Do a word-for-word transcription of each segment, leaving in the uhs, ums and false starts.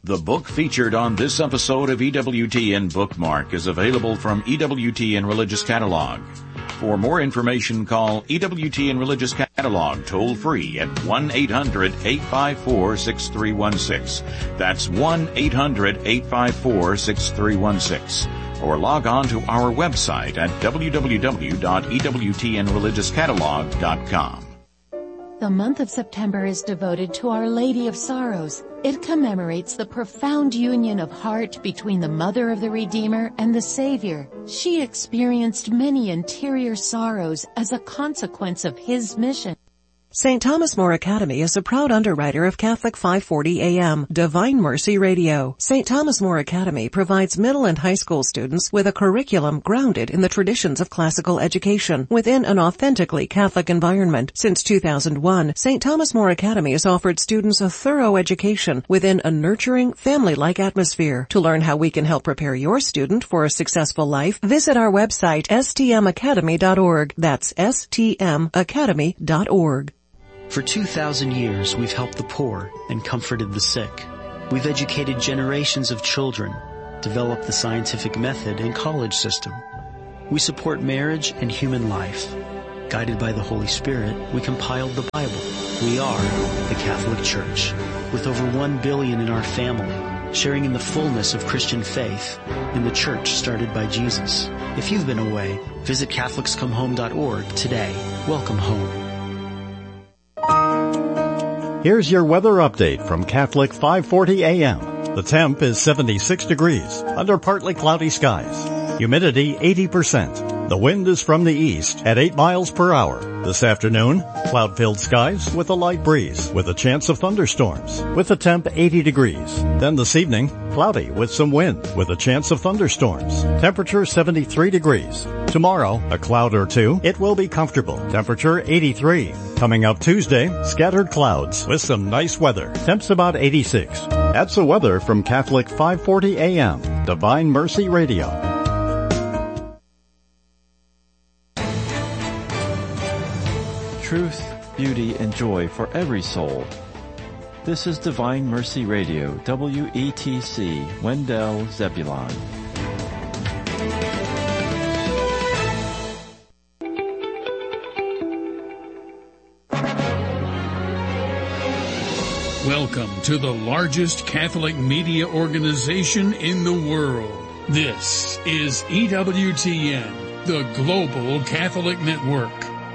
The book featured on this episode of E W T N Bookmark is available from E W T N Religious Catalog. For more information, call E W T N Religious Catalog toll-free at one eight hundred eight five four six three one six. That's one eight hundred eight five four six three one six. Or log on to our website at w w w dot e w t n religious catalog dot com. The month of September is devoted to Our Lady of Sorrows. It commemorates the profound union of heart between the Mother of the Redeemer and the Savior. She experienced many interior sorrows as a consequence of His mission. Saint Thomas More Academy is a proud underwriter of Catholic five forty A M, Divine Mercy Radio. Saint Thomas More Academy provides middle and high school students with a curriculum grounded in the traditions of classical education within an authentically Catholic environment. Since two thousand one, Saint Thomas More Academy has offered students a thorough education within a nurturing, family-like atmosphere. To learn how we can help prepare your student for a successful life, visit our website s t m academy dot org. That's s t m academy dot org. For two thousand years, we've helped the poor and comforted the sick. We've educated generations of children, developed the scientific method and college system. We support marriage and human life. Guided by the Holy Spirit, we compiled the Bible. We are the Catholic Church, with over one billion in our family, sharing in the fullness of Christian faith in the church started by Jesus. If you've been away, visit catholics come home dot org today. Welcome home. Here's your weather update from Catholic five forty A M. The temp is seventy-six degrees, under partly cloudy skies. Humidity eighty percent. The wind is from the east at eight miles per hour. This afternoon, cloud-filled skies with a light breeze, with a chance of thunderstorms, with the temp eighty degrees. Then this evening, cloudy with some wind, with a chance of thunderstorms. Temperature seventy-three degrees. Tomorrow, a cloud or two. It will be comfortable. Temperature eighty-three. Coming up Tuesday, scattered clouds with some nice weather. Temps about eighty-six. That's the weather from Catholic five forty A M, Divine Mercy Radio. Truth, beauty, and joy for every soul. This is Divine Mercy Radio, W E T C, Wendell, Zebulon. Welcome to the largest Catholic media organization in the world. This is E W T N, the Global Catholic Network.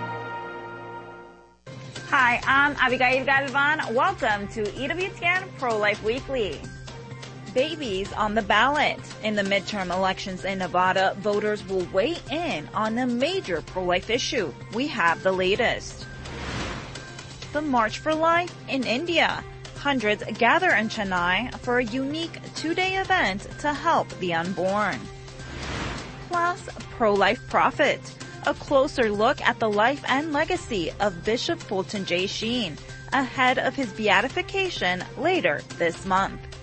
Hi, I'm Abigail Galvan. Welcome to E W T N Pro-Life Weekly. Babies on the ballot. In the midterm elections in Nevada, voters will weigh in on a major pro-life issue. We have the latest. The March for Life in India. Hundreds gather in Chennai for a unique two-day event to help the unborn. Plus, pro-life prophet. A closer look at the life and legacy of Bishop Fulton J. Sheen ahead of his beatification later this month.